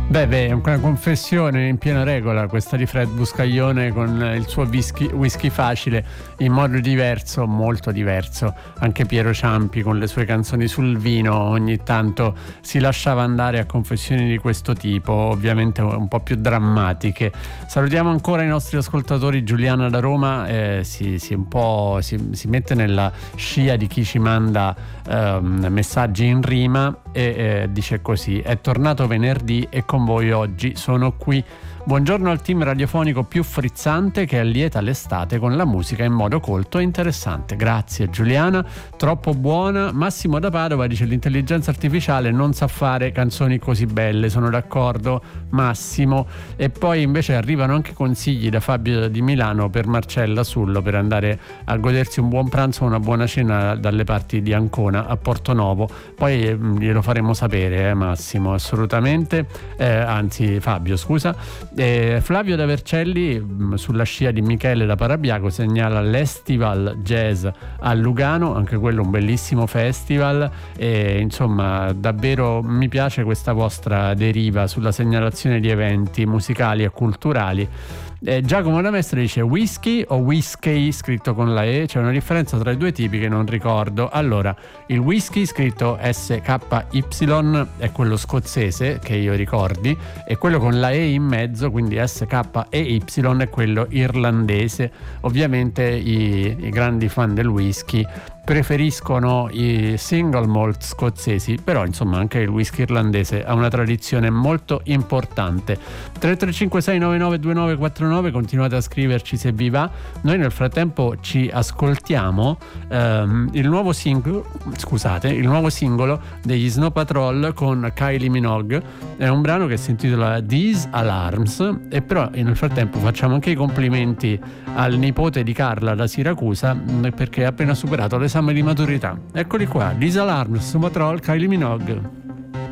Beh, è una confessione in piena regola questa di Fred Buscaglione con il suo whisky facile, in modo diverso, molto diverso. Anche Piero Ciampi con le sue canzoni sul vino ogni tanto si lasciava andare a confessioni di questo tipo, ovviamente un po' più drammatiche. Salutiamo ancora i nostri ascoltatori. Giuliana da Roma si mette nella scia di chi ci manda messaggi in rima e dice così: è tornato venerdì e con voi oggi sono qui. Buongiorno al team radiofonico più frizzante che allieta l'estate con la musica in modo colto e interessante. Grazie Giuliana, troppo buona. Massimo da Padova dice: l'intelligenza artificiale non sa fare canzoni così belle. Sono d'accordo Massimo. E poi invece arrivano anche consigli da Fabio di Milano per Marcella Sullo per andare a godersi un buon pranzo o una buona cena dalle parti di Ancona a Portonovo. Poi glielo faremo sapere, Massimo, assolutamente, anzi Fabio, scusa. Flavio da Vercelli, sulla scia di Michele da Parabiago, segnala l'Estival Jazz a Lugano, anche quello un bellissimo festival, e insomma davvero mi piace questa vostra deriva sulla segnalazione di eventi musicali e culturali. Giacomo da Mestre dice: whisky o whisky scritto con la E? C'è una differenza tra i due tipi che non ricordo. Allora, il whisky scritto SKY è quello scozzese che io ricordi, e quello con la E in mezzo, quindi SKEY, è quello irlandese. Ovviamente i grandi fan del whisky preferiscono i single malt scozzesi, però insomma anche il whisky irlandese ha una tradizione molto importante. 335-699-2949, continuate a scriverci se vi va. Noi nel frattempo ci ascoltiamo il nuovo singolo degli Snow Patrol con Kylie Minogue. È un brano che si intitola These Alarms, e però nel frattempo facciamo anche i complimenti al nipote di Carla da Siracusa, perché ha appena superato l'esame di maturità. Eccoli qua, These Alarms, Snow Patrol, Kylie Minogue.